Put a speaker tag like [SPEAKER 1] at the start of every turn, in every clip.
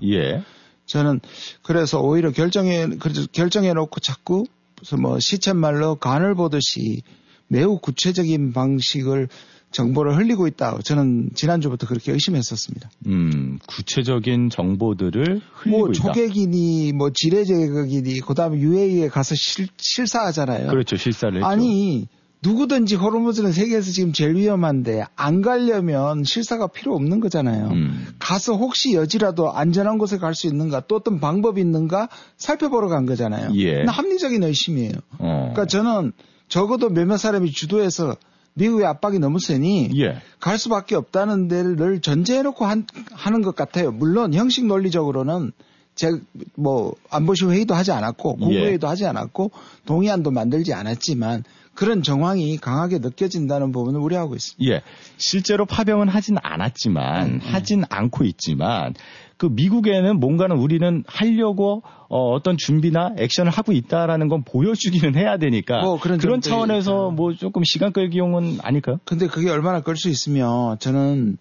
[SPEAKER 1] 예.
[SPEAKER 2] 저는 그래서 오히려 결정해놓고 자꾸 뭐 시쳇말로 간을 보듯이 매우 구체적인 방식을 정보를 흘리고 있다. 저는 지난주부터 그렇게 의심했었습니다.
[SPEAKER 1] 구체적인 정보들을 흘리고
[SPEAKER 2] 뭐
[SPEAKER 1] 있다.
[SPEAKER 2] 조객이니 뭐 지뢰 제거기니 그다음에 UAE에 가서 실사하잖아요.
[SPEAKER 1] 그렇죠. 실사를 했죠.
[SPEAKER 2] 아니 누구든지 호르무즈는 세계에서 지금 제일 위험한데 안 가려면 실사가 필요 없는 거잖아요. 가서 혹시 여지라도 안전한 곳에 갈 수 있는가 또 어떤 방법이 있는가 살펴보러 간 거잖아요.
[SPEAKER 1] 예.
[SPEAKER 2] 합리적인 의심이에요. 그러니까 저는 적어도 몇몇 사람이 주도해서 미국의 압박이 너무 세니
[SPEAKER 1] 예.
[SPEAKER 2] 갈 수밖에 없다는 데를 전제해놓고 하는 것 같아요. 물론 형식 논리적으로는 뭐 안보실 회의도 하지 않았고 국무회의도 하지 않았고 동의안도 만들지 않았지만 그런 정황이 강하게 느껴진다는 부분을 우려하고 있습니다.
[SPEAKER 1] 예, 실제로 파병은 하진 않았지만 하진 않고 있지만 그 미국에는 뭔가는 우리는 하려고 어떤 준비나 액션을 하고 있다라는 건 보여주기는 해야 되니까 그런 차원에서 뭐 조금 시간 끌기용은 아닐까요?
[SPEAKER 2] 근데 그게 얼마나 끌 수 있으며 저는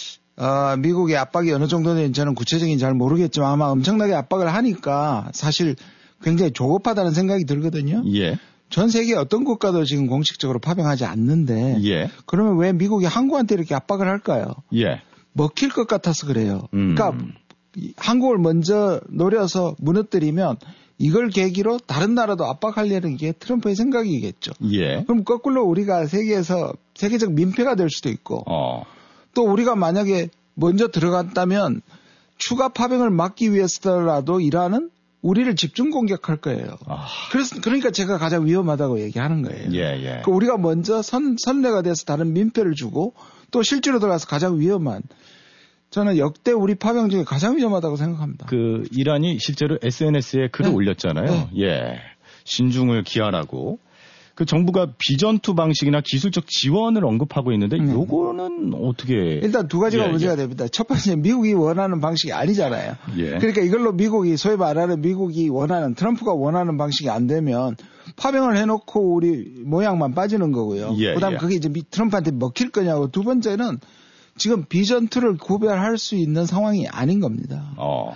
[SPEAKER 2] 미국의 압박이 어느 정도 되는지 저는 구체적인 잘 모르겠지만 아마 엄청나게 압박을 하니까 사실 굉장히 조급하다는 생각이 들거든요.
[SPEAKER 1] 예.
[SPEAKER 2] 전 세계 어떤 국가도 지금 공식적으로 파병하지 않는데
[SPEAKER 1] 예.
[SPEAKER 2] 그러면 왜 미국이 한국한테 이렇게 압박을 할까요?
[SPEAKER 1] 예.
[SPEAKER 2] 먹힐 것 같아서 그래요. 그러니까 한국을 먼저 노려서 무너뜨리면 이걸 계기로 다른 나라도 압박하려는 게 트럼프의 생각이겠죠.
[SPEAKER 1] 예.
[SPEAKER 2] 그럼 거꾸로 우리가 세계에서 세계적 민폐가 될 수도 있고 또 우리가 만약에 먼저 들어갔다면 추가 파병을 막기 위해서라도 이란은 우리를 집중 공격할 거예요. 그러니까 제가 가장 위험하다고 얘기하는 거예요.
[SPEAKER 1] 예.
[SPEAKER 2] 그러니까 우리가 먼저 선례가 돼서 다른 민폐를 주고 또 실제로 들어가서 가장 위험한 저는 역대 우리 파병 중에 가장 위험하다고 생각합니다.
[SPEAKER 1] 그 이란이 실제로 SNS에 글을 올렸잖아요.
[SPEAKER 2] 네.
[SPEAKER 1] 예. 신중을 기하라고. 그 정부가 비전투 방식이나 기술적 지원을 언급하고 있는데 요거는 어떻게
[SPEAKER 2] 일단 두 가지가 문제가 됩니다. 첫 번째 미국이 원하는 방식이 아니잖아요.
[SPEAKER 1] 예.
[SPEAKER 2] 그러니까 이걸로 미국이 소위 말하는 미국이 원하는 트럼프가 원하는 방식이 안 되면 파병을 해놓고 우리 모양만 빠지는 거고요.
[SPEAKER 1] 예,
[SPEAKER 2] 그다음
[SPEAKER 1] 예.
[SPEAKER 2] 그게 이제 트럼프한테 먹힐 거냐고. 두 번째는 지금 비전투를 구별할 수 있는 상황이 아닌 겁니다.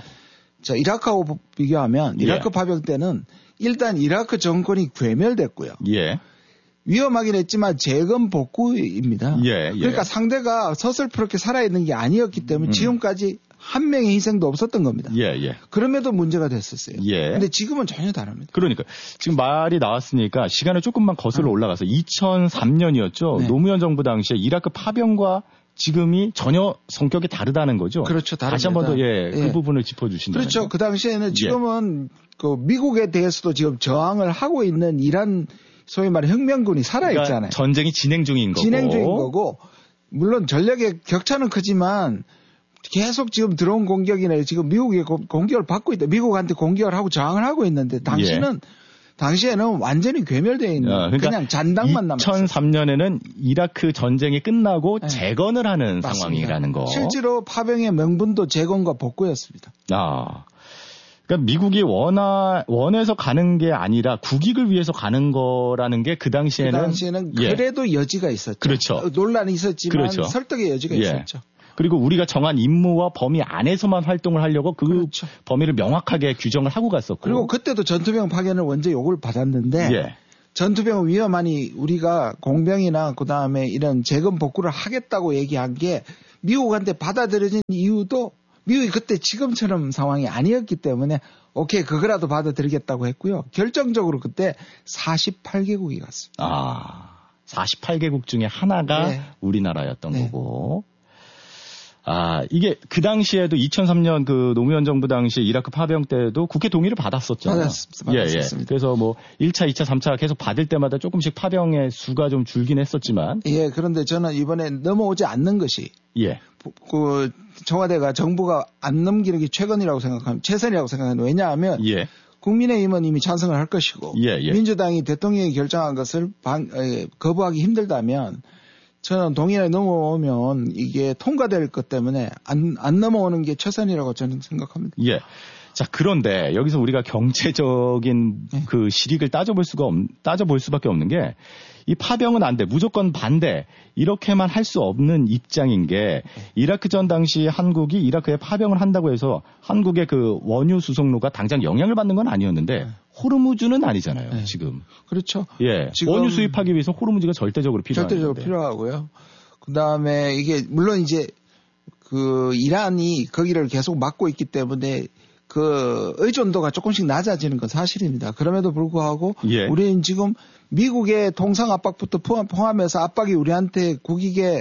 [SPEAKER 2] 자, 이라크하고 비교하면 이라크 파병 때는 일단 이라크 정권이 괴멸됐고요.
[SPEAKER 1] 예.
[SPEAKER 2] 위험하긴 했지만 재건 복구입니다.
[SPEAKER 1] 예.
[SPEAKER 2] 그러니까 상대가 서슬프렇게 살아있는 게 아니었기 때문에 지금까지 한 명의 희생도 없었던 겁니다.
[SPEAKER 1] 예.
[SPEAKER 2] 그럼에도 문제가 됐었어요.
[SPEAKER 1] 예.
[SPEAKER 2] 근데 지금은 전혀 다릅니다.
[SPEAKER 1] 그러니까 지금 말이 나왔으니까 시간을 조금만 거슬러 올라가서 2003년이었죠.
[SPEAKER 2] 네.
[SPEAKER 1] 노무현 정부 당시에 이라크 파병과 지금이 전혀 성격이 다르다는 거죠.
[SPEAKER 2] 그렇죠. 다릅니다.
[SPEAKER 1] 다시 한 번 더 그 부분을 짚어주신다면.
[SPEAKER 2] 그렇죠. 그 당시에는 지금은 그 미국에 대해서도 지금 저항을 하고 있는 이란 소위 말해 혁명군이 살아있잖아요.
[SPEAKER 1] 그러니까 전쟁이 진행 중인 거고.
[SPEAKER 2] 물론 전력의 격차는 크지만 계속 지금 드론 공격이나 지금 미국의 공격을 받고 있다. 미국한테 공격을 하고 저항을 하고 있는데 당시에는 완전히 괴멸되어 있는
[SPEAKER 1] 그러니까
[SPEAKER 2] 그냥 잔당만 남았어요.
[SPEAKER 1] 2003년에는 이라크 전쟁이 끝나고
[SPEAKER 2] 네.
[SPEAKER 1] 재건을 하는
[SPEAKER 2] 맞습니다.
[SPEAKER 1] 상황이라는 거.
[SPEAKER 2] 실제로 파병의 명분도 재건과 복구였습니다.
[SPEAKER 1] 그러니까 미국이 원해서 가는 게 아니라 국익을 위해서 가는 거라는 게 그 당시에는
[SPEAKER 2] 그래도 여지가 있었죠.
[SPEAKER 1] 그렇죠.
[SPEAKER 2] 논란이 있었지만 설득의 여지가 있었죠.
[SPEAKER 1] 그리고 우리가 정한 임무와 범위 안에서만 활동을 하려고 범위를 명확하게 규정을 하고 갔었고.
[SPEAKER 2] 그리고 그때도 전투병 파견을 먼저 요구를 받았는데 전투병은 위험하니 우리가 공병이나 그다음에 이런 재건 복구를 하겠다고 얘기한 게 미국한테 받아들여진 이유도 미국이 그때 지금처럼 상황이 아니었기 때문에 오케이 그거라도 받아들이겠다고 했고요. 결정적으로 그때 48개국이 갔습니다.
[SPEAKER 1] 48개국 중에 하나가 우리나라였던 거고. 이게 그 당시에도 2003년 그 노무현 정부 당시 이라크 파병 때도 국회 동의를 받았었잖아요.
[SPEAKER 2] 받았습니다.
[SPEAKER 1] 그래서 뭐 1차, 2차, 3차 계속 받을 때마다 조금씩 파병의 수가 좀 줄긴 했었지만.
[SPEAKER 2] 그런데 저는 이번에 넘어오지 않는 것이. 그 청와대가 정부가 안 넘기는 게 최선이라고 생각합니다. 왜냐하면. 국민의힘은 이미 찬성을 할 것이고. 민주당이 대통령이 결정한 것을 거부하기 힘들다면 저는 동의안에 넘어오면 이게 통과될 것 때문에 안 넘어오는 게 최선이라고 저는 생각합니다.
[SPEAKER 1] 자, 그런데 여기서 우리가 경제적인 그 실익을 따져볼 수밖에 없는 게 이 파병은 안 돼. 무조건 반대. 이렇게만 할 수 없는 입장인 게 이라크전 당시 한국이 이라크에 파병을 한다고 해서 한국의 그 원유 수송로가 당장 영향을 받는 건 아니었는데 호르무즈는 아니잖아요. 지금.
[SPEAKER 2] 그렇죠.
[SPEAKER 1] 예. 지금 원유 수입하기 위해서 호르무즈가 절대적으로 필요하죠.
[SPEAKER 2] 절대적으로 필요하고요. 그다음에 이게 물론 이제 그 이란이 거기를 계속 막고 있기 때문에 그 의존도가 조금씩 낮아지는 건 사실입니다. 그럼에도 불구하고 우리는 지금 미국의 통상 압박부터 포함해서 압박이 우리한테 국익에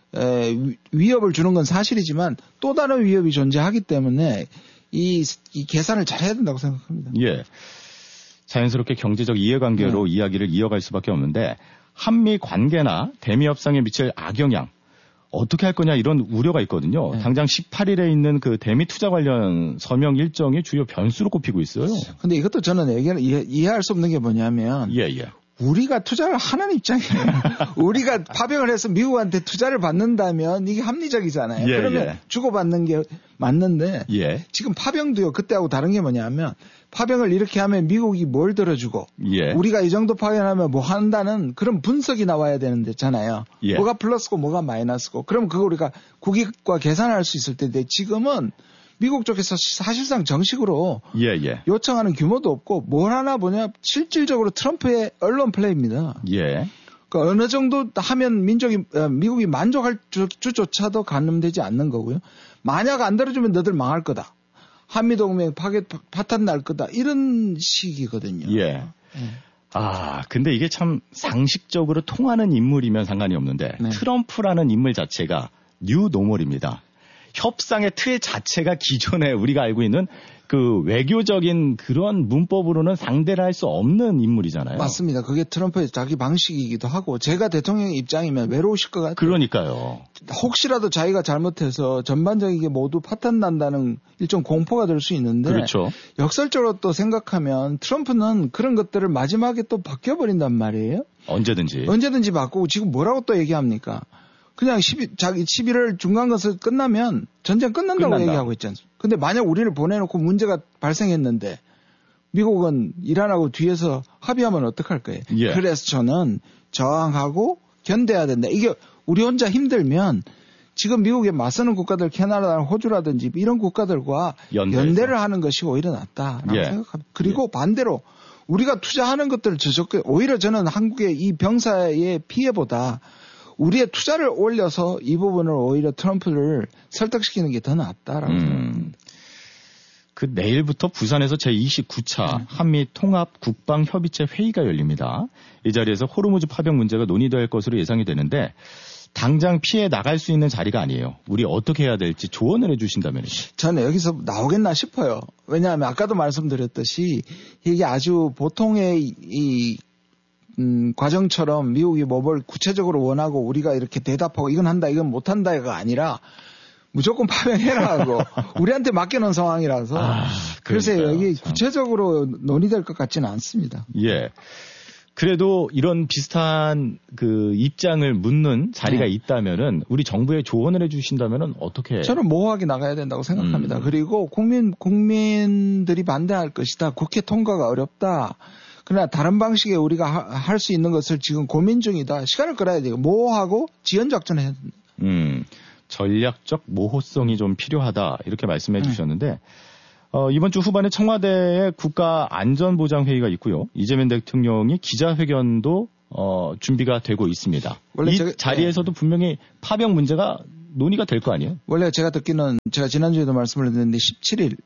[SPEAKER 2] 위협을 주는 건 사실이지만 또 다른 위협이 존재하기 때문에 이 계산을 잘 해야 된다고 생각합니다.
[SPEAKER 1] 예. 자연스럽게 경제적 이해관계로 이야기를 이어갈 수밖에 없는데 한미 관계나 대미 협상에 미칠 악영향 어떻게 할 거냐 이런 우려가 있거든요. 당장 18일에 있는 그 대미 투자 관련 서명 일정이 주요 변수로 꼽히고 있어요.
[SPEAKER 2] 근데 이것도 저는 이해할 수 없는 게 뭐냐면 우리가 투자를 하는 입장이에요. 우리가 파병을 해서 미국한테 투자를 받는다면 이게 합리적이잖아요. 그러면 주고받는 게 맞는데 지금 파병도요. 그때하고 다른 게 뭐냐면 파병을 이렇게 하면 미국이 뭘 들어주고 우리가 이 정도 파병하면 뭐 한다는 그런 분석이 나와야 되는 데잖아요. 뭐가 플러스고 뭐가 마이너스고 그럼 그거 우리가 국익과 계산할 수 있을 텐데 지금은 미국 쪽에서 사실상 정식으로 요청하는 규모도 없고 뭘 하나 보냐 실질적으로 트럼프의 언론 플레이입니다. 그러니까 어느 정도 하면 미국이 만족할 주조차도 가늠되지 않는 거고요. 만약 안 들어주면 너들 망할 거다. 한미동맹 파탄 날 거다. 이런 식이거든요.
[SPEAKER 1] 아, 근데 이게 참 상식적으로 통하는 인물이면 상관이 없는데 트럼프라는 인물 자체가 뉴 노멀입니다. 협상의 틀 자체가 기존에 우리가 알고 있는 그 외교적인 그런 문법으로는 상대를 할 수 없는 인물이잖아요.
[SPEAKER 2] 맞습니다. 그게 트럼프의 자기 방식이기도 하고 제가 대통령의 입장이면 외로우실 것 같아요.
[SPEAKER 1] 그러니까요.
[SPEAKER 2] 혹시라도 자기가 잘못해서 전반적이게 모두 파탄 난다는 일종 공포가 될 수 있는데 역설적으로 또 생각하면 트럼프는 그런 것들을 마지막에 또 바뀌어버린단 말이에요. 언제든지 바꾸고 지금 뭐라고 또 얘기합니까? 그냥 11월 중간것을 끝나면 전쟁 끝난다고 얘기하고 있지 않습니까? 근데 만약 우리를 보내놓고 문제가 발생했는데 미국은 이란하고 뒤에서 합의하면 어떡할 거예요? 그래서 저는 저항하고 견뎌야 된다. 이게 우리 혼자 힘들면 지금 미국에 맞서는 국가들 캐나다나 호주라든지 이런 국가들과 연대를 하는 것이 오히려 낫다라고 생각합니다. 그리고 반대로 우리가 투자하는 것들을 오히려 저는 한국의 이 병사의 피해보다 우리의 투자를 올려서 이 부분을 오히려 트럼프를 설득시키는 게 더 낫다라고 생각합니다.
[SPEAKER 1] 그 내일부터 부산에서 제29차 한미 통합 국방협의체 회의가 열립니다. 이 자리에서 호르무즈 파병 문제가 논의될 것으로 예상이 되는데 당장 피해 나갈 수 있는 자리가 아니에요. 우리 어떻게 해야 될지 조언을 해 주신다면요.
[SPEAKER 2] 저는 여기서 나오겠나 싶어요. 왜냐하면 아까도 말씀드렸듯이 이게 아주 보통의 과정처럼 미국이 뭘 구체적으로 원하고 우리가 이렇게 대답하고 이건 한다 이건 못한다가 아니라 무조건 파병해라 하고 우리한테 맡겨놓은 상황이라서 그래서 여기 구체적으로 논의될 것 같지는 않습니다.
[SPEAKER 1] 그래도 이런 비슷한 그 입장을 묻는 자리가 있다면은 우리 정부에 조언을 해 주신다면은 어떻게?
[SPEAKER 2] 저는 모호하게 나가야 된다고 생각합니다. 그리고 국민들이 반대할 것이다. 국회 통과가 어렵다. 그러나 다른 방식의 우리가 할 수 있는 것을 지금 고민 중이다. 시간을 끌어야 돼요. 모호하고 지연작전을 해야 된다.
[SPEAKER 1] 전략적 모호성이 좀 필요하다. 이렇게 말씀해 주셨는데 이번 주 후반에 청와대의 국가안전보장회의가 있고요. 이재명 대통령이 기자회견도 준비가 되고 있습니다. 원래 이 자리에서도 분명히 파병 문제가 논의가 될 거 아니에요?
[SPEAKER 2] 원래 제가 듣기는 제가 지난주에도 말씀을 드렸는데 17일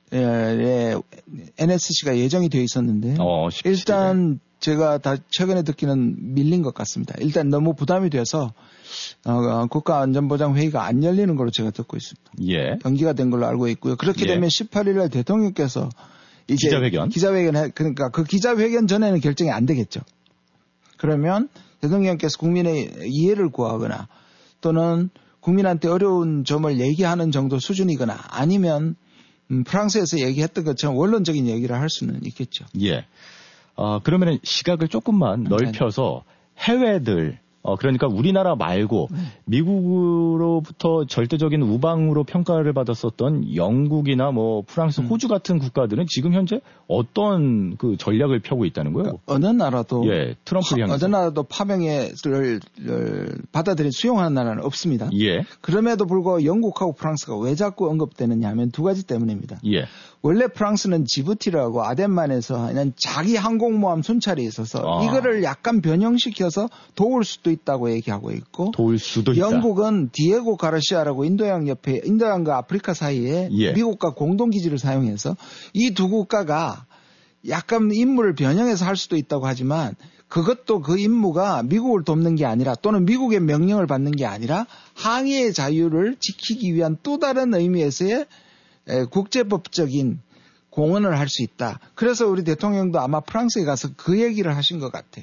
[SPEAKER 2] NSC가 예정이 되어 있었는데 일단 제가 최근에 듣기는 밀린 것 같습니다. 일단 너무 부담이 돼서 국가안전보장회의가 안 열리는 걸로 제가 듣고 있습니다. 연기가 된 걸로 알고 있고요. 그렇게 되면 18일날 대통령께서 이제 기자회견 그러니까 그 기자회견 전에는 결정이 안 되겠죠. 그러면 대통령께서 국민의 이해를 구하거나 또는 국민한테 어려운 점을 얘기하는 정도 수준이거나 아니면 프랑스에서 얘기했던 것처럼 원론적인 얘기를 할 수는 있겠죠.
[SPEAKER 1] 그러면 시각을 조금만 넓혀서 해외들 그러니까 우리나라 말고 미국으로부터 절대적인 우방으로 평가를 받았었던 영국이나 뭐 프랑스, 호주 같은 국가들은 지금 현재 어떤 그 전략을 펴고 있다는 거예요?
[SPEAKER 2] 그러니까 어느 나라도
[SPEAKER 1] 트럼프를 향해서
[SPEAKER 2] 어느 나라도 파병을 받아들인 수용하는 나라는 없습니다.
[SPEAKER 1] 예.
[SPEAKER 2] 그럼에도 불구하고 영국하고 프랑스가 왜 자꾸 언급되느냐 하면 두 가지 때문입니다.
[SPEAKER 1] 예.
[SPEAKER 2] 원래 프랑스는 지부티라고 아덴만에서 그냥 자기 항공모함 순찰이 있어서 이거를 약간 변형시켜서 도울 수도 있다고 얘기하고 있고,
[SPEAKER 1] 도울 수도 있다.
[SPEAKER 2] 영국은 디에고 가르시아라고 인도양과 아프리카 사이에 미국과 공동기지를 사용해서 이 두 국가가 약간 임무를 변형해서 할 수도 있다고 하지만, 그것도 그 임무가 미국을 돕는 게 아니라 또는 미국의 명령을 받는 게 아니라 항해의 자유를 지키기 위한 또 다른 의미에서의 국제법적인 공헌을 할 수 있다. 그래서 우리 대통령도 아마 프랑스에 가서 그 얘기를 하신 것 같아요.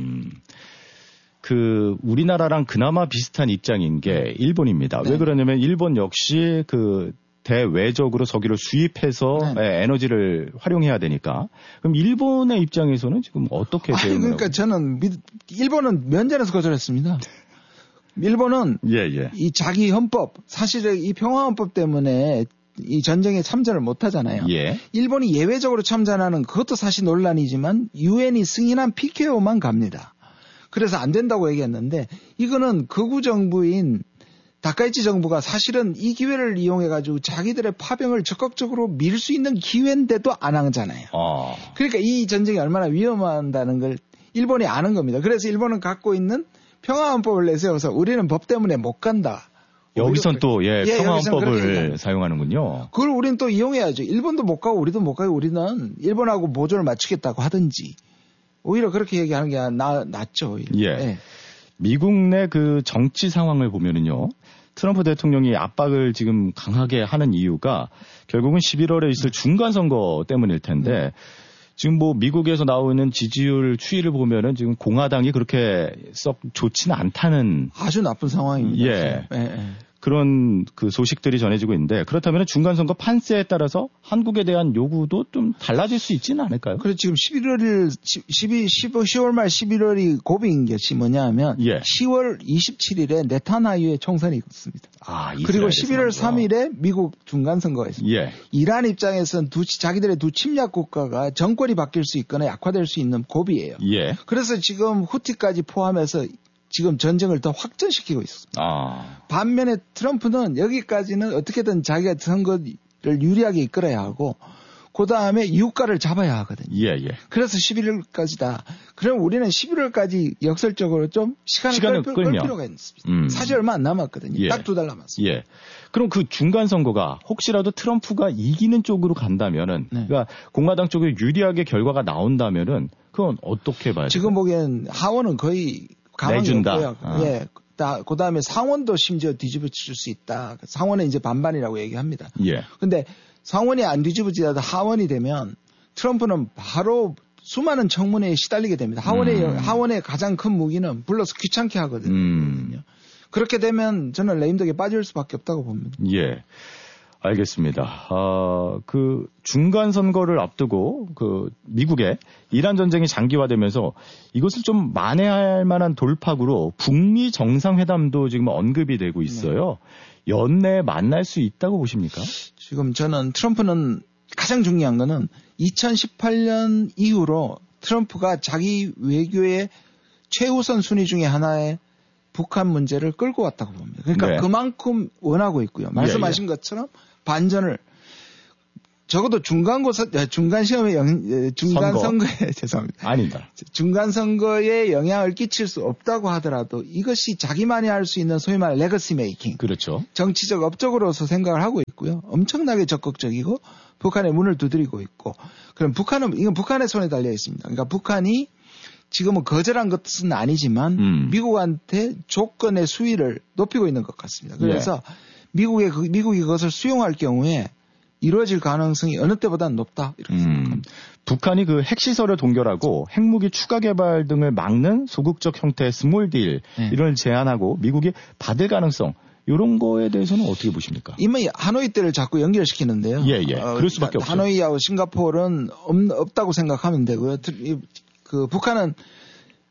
[SPEAKER 1] 그 우리나라랑 그나마 비슷한 입장인 게 일본입니다. 왜 그러냐면 일본 역시 그 대외적으로 석유를 수입해서 에너지를 활용해야 되니까. 그럼 일본의 입장에서는 지금 어떻게 대응을
[SPEAKER 2] 그러니까 저는 일본은 면전에서 거절했습니다. 일본은 이 자기 헌법, 사실은 이 평화헌법 때문에 이 전쟁에 참전을 못 하잖아요. 일본이 예외적으로 참전하는 그것도 사실 논란이지만 유엔이 승인한 PKO만 갑니다. 그래서 안 된다고 얘기했는데, 이거는 극우 정부인 다카이치 정부가 사실은 이 기회를 이용해가지고 자기들의 파병을 적극적으로 밀 수 있는 기회인데도 안 하잖아요. 그러니까 이 전쟁이 얼마나 위험하다는 걸 일본이 아는 겁니다. 그래서 일본은 갖고 있는 평화헌법을 내세워서 우리는 법 때문에 못 간다.
[SPEAKER 1] 여기선 또 평화헌법을 사용하는군요.
[SPEAKER 2] 그걸 우리는 또 이용해야죠. 일본도 못 가고 우리도 못 가고 우리는 일본하고 모조를 맞추겠다고 하든지. 오히려 그렇게 얘기하는 게 낫죠. 오히려.
[SPEAKER 1] 미국 내 그 정치 상황을 보면은요, 트럼프 대통령이 압박을 지금 강하게 하는 이유가 결국은 11월에 있을 중간선거 때문일 텐데, 지금 뭐 미국에서 나오는 지지율 추이를 보면은 지금 공화당이 그렇게 썩 좋지는 않다는,
[SPEAKER 2] 아주 나쁜 상황입니다.
[SPEAKER 1] 그런 그 소식들이 전해지고 있는데, 그렇다면 중간선거 판세에 따라서 한국에 대한 요구도 좀 달라질 수 있지는 않을까요?
[SPEAKER 2] 그래서 지금 10월 말 11월이 고비인 것이 뭐냐 하면 10월 27일에 네타냐후의 총선이 있습니다. 그리고 11월 3일에 미국 중간선거가 있습니다. 이란 입장에서는 자기들의 두 침략 국가가 정권이 바뀔 수 있거나 약화될 수 있는 고비예요. 그래서 지금 후티까지 포함해서 지금 전쟁을 더 확전시키고 있습니다. 반면에 트럼프는 여기까지는 어떻게든 자기가 선거를 유리하게 이끌어야 하고, 그 다음에 유가를 잡아야 하거든요. 그래서 11월까지다. 그럼 우리는 11월까지 역설적으로 좀 시간을 끌 필요가 있습니다. 사실 얼마 안 남았거든요. 딱 2달 남았습니다.
[SPEAKER 1] 그럼 그 중간선거가 혹시라도 트럼프가 이기는 쪽으로 간다면은, 그러니까 공화당 쪽에 유리하게 결과가 나온다면은, 그건 어떻게 봐야 돼요?
[SPEAKER 2] 지금 보기엔 하원은 거의
[SPEAKER 1] 내준다.
[SPEAKER 2] 그 다음에 상원도 심지어 뒤집어질 수 있다. 상원은 이제 반반이라고 얘기합니다. 근데 상원이 안 뒤집어지다가 하원이 되면 트럼프는 바로 수많은 청문회에 시달리게 됩니다. 하원의 가장 큰 무기는 불러서 귀찮게 하거든요. 그렇게 되면 저는 레임덕에 빠질 수밖에 없다고 봅니다.
[SPEAKER 1] 알겠습니다. 그 중간 선거를 앞두고 그 미국의 이란 전쟁이 장기화되면서 이것을 좀 만회할 만한 돌파구로 북미 정상회담도 지금 언급이 되고 있어요. 연내에 만날 수 있다고 보십니까?
[SPEAKER 2] 지금 저는 트럼프는 가장 중요한 거는 2018년 이후로 트럼프가 자기 외교의 최우선 순위 중에 하나의 북한 문제를 끌고 왔다고 봅니다. 그러니까 그만큼 원하고 있고요. 말씀하신 것처럼 반전을 적어도 중간 시험에 중간 선거에 죄송합니다.
[SPEAKER 1] 아니다.
[SPEAKER 2] 중간 선거에 영향을 끼칠 수 없다고 하더라도 이것이 자기만이 할 수 있는 소위 말해 레거시 메이킹.
[SPEAKER 1] 그렇죠.
[SPEAKER 2] 정치적 업적으로서 생각을 하고 있고요. 엄청나게 적극적이고 북한의 문을 두드리고 있고. 그럼 이건 북한의 손에 달려 있습니다. 그러니까 북한이 지금은 거절한 것은 아니지만 미국한테 조건의 수위를 높이고 있는 것 같습니다. 그래서 미국이 그것을 수용할 경우에 이루어질 가능성이 어느 때보다는 높다 이렇게 생각합니다.
[SPEAKER 1] 북한이 그 핵시설을 동결하고 핵무기 추가 개발 등을 막는 소극적 형태의 스몰 딜 이런 제안하고 미국이 받을 가능성 이런 거에 대해서는 어떻게 보십니까?
[SPEAKER 2] 이미 하노이 때를 자꾸 연결시키는데요.
[SPEAKER 1] 그럴 수밖에 없죠.
[SPEAKER 2] 하노이하고 싱가포르는 없다고 생각하면 되고요. 그 북한은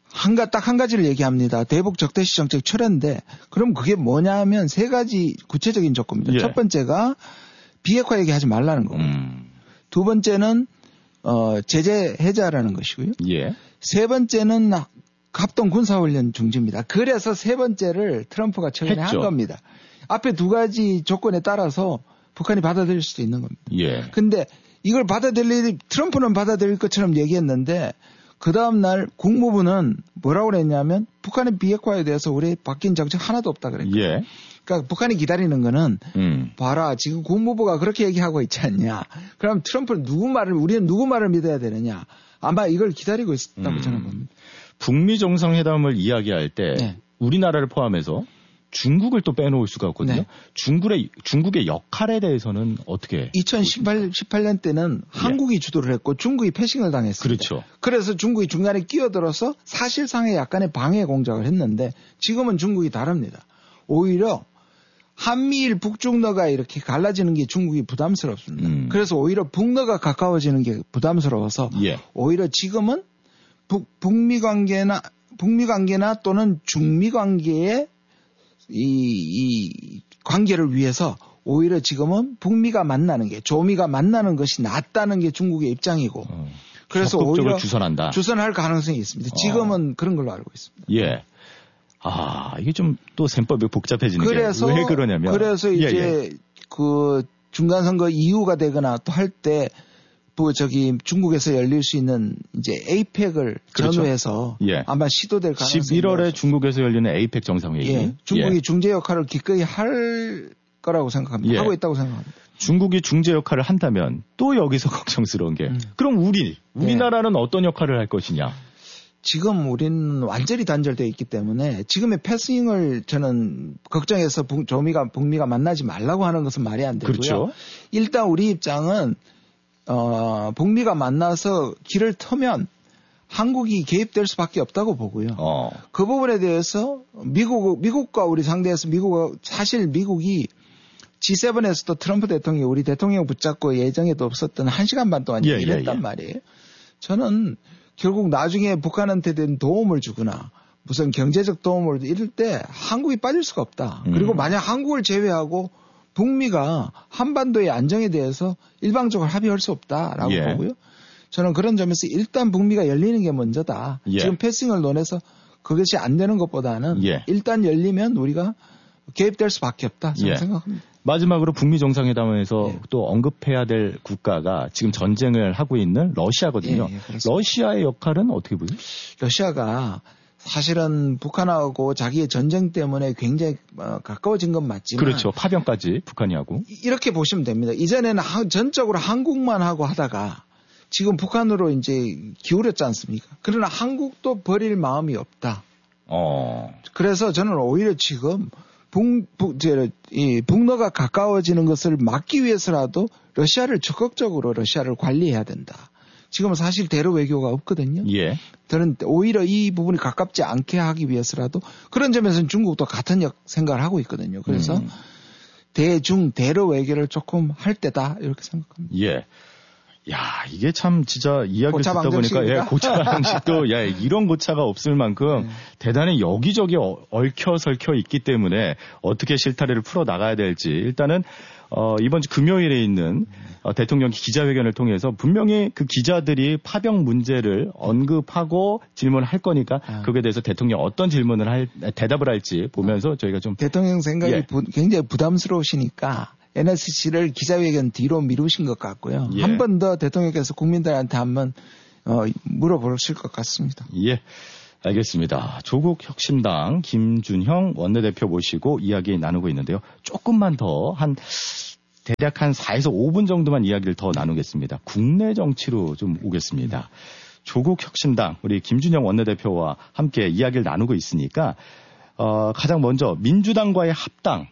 [SPEAKER 2] 딱 한 가지를 얘기합니다. 대북 적대시 정책 철회인데 그럼 그게 뭐냐 하면 세 가지 구체적인 조건입니다.
[SPEAKER 1] 예.
[SPEAKER 2] 첫 번째가 비핵화 얘기하지 말라는 거고. 두 번째는 제재 해제하라는 것이고요.
[SPEAKER 1] 예.
[SPEAKER 2] 세 번째는 합동 군사훈련 중지입니다. 그래서 세 번째를 트럼프가 최근에 한 겁니다. 앞에 두 가지 조건에 따라서 북한이 받아들일 수도 있는 겁니다.
[SPEAKER 1] 예.
[SPEAKER 2] 근데 이걸 트럼프는 받아들일 것처럼 얘기했는데 그 다음날 국무부는 뭐라고 그랬냐면 북한의 비핵화에 대해서 우리 바뀐 정책 하나도 없다 그랬거든요.
[SPEAKER 1] 예.
[SPEAKER 2] 그러니까 북한이 기다리는 거는 봐라 지금 국무부가 그렇게 얘기하고 있지 않냐. 그럼 트럼프는 우리는 누구 말을 믿어야 되느냐. 아마 이걸 기다리고 있었다고 저는 봅니다.
[SPEAKER 1] 북미 정상회담을 이야기할 때 네. 우리나라를 포함해서 중국을 또 빼놓을 수가 없거든요. 네. 중국의 역할에 대해서는 어떻게?
[SPEAKER 2] 2018년 때는 한국이 주도를 했고 중국이 패싱을 당했습니다.
[SPEAKER 1] 그렇죠.
[SPEAKER 2] 그래서 중국이 중간에 끼어들어서 사실상의 약간의 방해 공작을 했는데 지금은 중국이 다릅니다. 오히려 한미일 북중러가 이렇게 갈라지는 게 중국이 부담스럽습니다. 그래서 오히려 북러가 가까워지는 게 부담스러워서
[SPEAKER 1] 예.
[SPEAKER 2] 오히려 지금은 북미 관계나 또는 중미 관계의 이 관계를 위해서 오히려 지금은 북미가 만나는 게 조미가 만나는 것이 낫다는 게 중국의 입장이고 그래서 오히려 주선할 가능성이 있습니다. 지금은 그런 걸로 알고 있습니다.
[SPEAKER 1] 예. 이게 좀 또 셈법이 복잡해지는 게 왜 그러냐면
[SPEAKER 2] 그래서 이제 그 중간 선거 이후가 되거나 또 할 때 중국에서 열릴 수 있는 이제 에이펙을 그렇죠. 전후해서
[SPEAKER 1] 예.
[SPEAKER 2] 아마 시도될 가능성이
[SPEAKER 1] 11월에 중국에서 열리는 에이펙 정상회의.
[SPEAKER 2] 예. 중국이 중재 역할을 기꺼이 할 거라고 생각합니다.
[SPEAKER 1] 예.
[SPEAKER 2] 하고 있다고 생각합니다.
[SPEAKER 1] 중국이 중재 역할을 한다면 또 여기서 걱정스러운 게 그럼 우리나라는 어떤 역할을 할 것이냐.
[SPEAKER 2] 지금 우리는 완전히 단절되어 있기 때문에 지금의 패싱을 저는 걱정해서 북미가 만나지 말라고 하는 것은 말이 안 되고요.
[SPEAKER 1] 그렇죠.
[SPEAKER 2] 일단 우리 입장은 북미가 만나서 길을 터면 한국이 개입될 수밖에 없다고 보고요. 그 부분에 대해서 미국과 우리 상대해서 사실 미국이 G7에서도 트럼프 대통령이 우리 대통령 붙잡고 예정에도 없었던 1시간 반 동안 얘기를 했단 말이에요. 저는 결국 나중에 북한한테 된 도움을 주거나 무슨 경제적 도움을 이럴 때 한국이 빠질 수가 없다. 그리고 만약 한국을 제외하고 북미가 한반도의 안정에 대해서 일방적으로 합의할 수 없다라고 보고요. 저는 그런 점에서 일단 북미가 열리는 게 먼저다. 지금 패싱을 논해서 그것이 안 되는 것보다는 일단 열리면 우리가 개입될 수밖에 없다. 저는 생각합니다.
[SPEAKER 1] 마지막으로 북미 정상회담에서 또 언급해야 될 국가가 지금 전쟁을 하고 있는 러시아거든요. 러시아의 역할은 어떻게 보세요?
[SPEAKER 2] 러시아가 사실은 북한하고 자기의 전쟁 때문에 굉장히 가까워진 건 맞지만
[SPEAKER 1] 그렇죠. 파병까지 북한이 하고.
[SPEAKER 2] 이렇게 보시면 됩니다. 이전에는 전적으로 한국만 하고 하다가 지금 북한으로 이제 기울였지 않습니까? 그러나 한국도 버릴 마음이 없다. 그래서 저는 오히려 지금 북러가 가까워지는 것을 막기 위해서라도 적극적으로 러시아를 관리해야 된다. 지금은 사실 대러 외교가 없거든요. 저는 오히려 이 부분이 가깝지 않게 하기 위해서라도 그런 점에서는 중국도 같은 생각을 하고 있거든요. 그래서 대러 외교를 조금 할 때다 이렇게 생각합니다.
[SPEAKER 1] 야, 이게 참 진짜 이야기를 듣다 보니까 고차 방식도 이런 고차가 없을 만큼 대단히 여기저기 얽혀설켜 있기 때문에 어떻게 실타래를 풀어 나가야 될지 일단은 이번 주 금요일에 있는 대통령 기자회견을 통해서 분명히 그 기자들이 파병 문제를 언급하고 질문을 할 거니까 그거에 대해서 대통령 어떤 질문을 대답을 할지 보면서 저희가 좀
[SPEAKER 2] 대통령 생각이 굉장히 부담스러우시니까 NSC를 기자회견 뒤로 미루신 것 같고요. 한 번 더 대통령께서 국민들한테 한번 물어보실 것 같습니다.
[SPEAKER 1] 알겠습니다. 조국혁신당 김준형 원내대표 모시고 이야기 나누고 있는데요. 조금만 더 대략 한 4에서 5분 정도만 이야기를 더 나누겠습니다. 국내 정치로 좀 오겠습니다. 조국혁신당 우리 김준형 원내대표와 함께 이야기를 나누고 있으니까 가장 먼저 민주당과의 합당.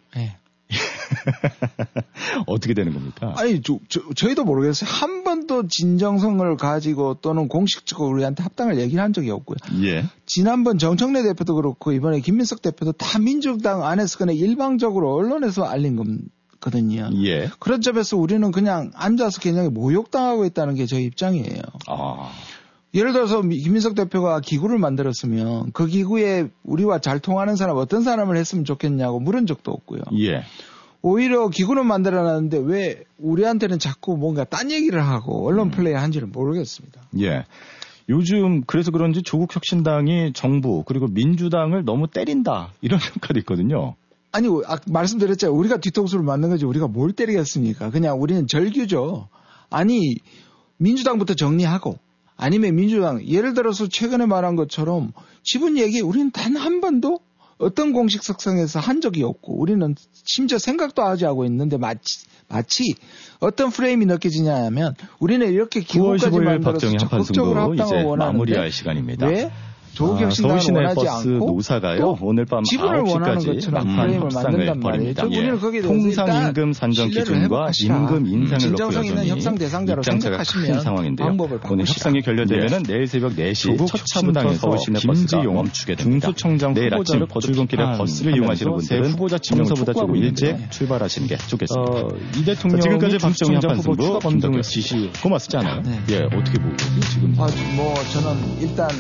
[SPEAKER 1] 어떻게 되는 겁니까?
[SPEAKER 2] 아니, 저희도 모르겠어요. 한 번도 진정성을 가지고 또는 공식적으로 우리한테 합당을 얘기를 한 적이 없고요. 지난번 정청래 대표도 그렇고 이번에 김민석 대표도 다 민주당 안에서 그냥 일방적으로 언론에서 알린 거거든요. 그런 점에서 우리는 그냥 앉아서 그냥 모욕당하고 있다는 게 저희 입장이에요. 예를 들어서 김민석 대표가 기구를 만들었으면 그 기구에 우리와 잘 통하는 사람 어떤 사람을 했으면 좋겠냐고 물은 적도 없고요.
[SPEAKER 1] 예.
[SPEAKER 2] 오히려 기구는 만들어놨는데 왜 우리한테는 자꾸 뭔가 딴 얘기를 하고 언론 플레이 한지를 모르겠습니다.
[SPEAKER 1] 예. 요즘 그래서 그런지 조국혁신당이 정부 그리고 민주당을 너무 때린다 이런 평가도 있거든요.
[SPEAKER 2] 아니 말씀드렸잖아요. 우리가 뒤통수를 맞는 거지 우리가 뭘 때리겠습니까? 그냥 우리는 절규죠. 아니 민주당부터 정리하고 아니면 민주당 예를 들어서 최근에 말한 것처럼 지분 얘기 우리는 단 한 번도 어떤 공식 석상에서 한 적이 없고 우리는 심지어 생각도 하지 않고 있는데 마치 어떤 프레임이 느껴지냐 하면 우리는 이렇게 기구까지 만들어서 적극적으로 합당을 원하는데
[SPEAKER 1] 마무리할 시간입니다.
[SPEAKER 2] 왜? 조국혁신당을 원하지
[SPEAKER 1] 버스
[SPEAKER 2] 않고
[SPEAKER 1] 노사가요. 오늘 밤
[SPEAKER 2] 지분을 원하는
[SPEAKER 1] 9시까지
[SPEAKER 2] 것처럼 프레임을 만든단 말이에요. 우리는 거기에 대해서
[SPEAKER 1] 통상임금 산정 기준과 임금 인상을
[SPEAKER 2] 진정성
[SPEAKER 1] 놓고
[SPEAKER 2] 있는 협상 대상자로 생각하시면
[SPEAKER 1] 상황인데요.
[SPEAKER 2] 방법을
[SPEAKER 1] 오늘 협상이 결렬되면 내일 새벽 4시 첫 차부터에서 김지용 멈추게 됩니다. 중수청장 내일 아침 출근길에 버스를 이용하시는 분들은 후보자 청소보다 조금 일찍 출발하시는 게 좋겠습니다. 이 대통령 지금까지 박정희 판승부 김덕현 지시 고맙지 않아요? 네. 예, 어떻게 보고 계세요 지금?
[SPEAKER 2] 저는 일단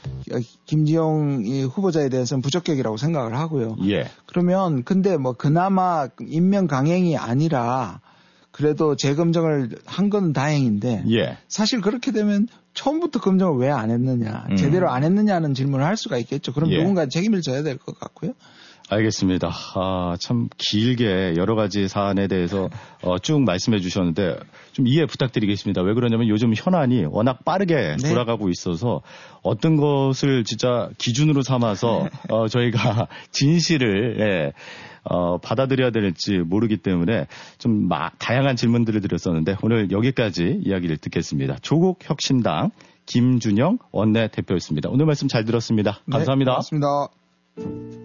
[SPEAKER 2] 김지용 후보자에 대해서는 부적격이라고 생각을 하고요.
[SPEAKER 1] 예.
[SPEAKER 2] 그러면 근데 그나마 임명 강행이 아니라 그래도 재검증을 한 건 다행인데
[SPEAKER 1] 예.
[SPEAKER 2] 사실 그렇게 되면 처음부터 검증을 왜 안 했느냐, 제대로 안 했느냐는 질문을 할 수가 있겠죠. 그럼 누군가 책임을 져야 될 것 같고요. 알겠습니다.
[SPEAKER 1] 참 길게 여러 가지 사안에 대해서 쭉 말씀해 주셨는데 좀 이해 부탁드리겠습니다. 왜 그러냐면 요즘 현안이 워낙 빠르게 돌아가고 있어서 어떤 것을 진짜 기준으로 삼아서 저희가 진실을 받아들여야 될지 모르기 때문에 좀 다양한 질문들을 드렸었는데 오늘 여기까지 이야기를 듣겠습니다. 조국혁신당 김준영 원내대표였습니다. 오늘 말씀 잘 들었습니다. 감사합니다.
[SPEAKER 2] 네, 고맙습니다.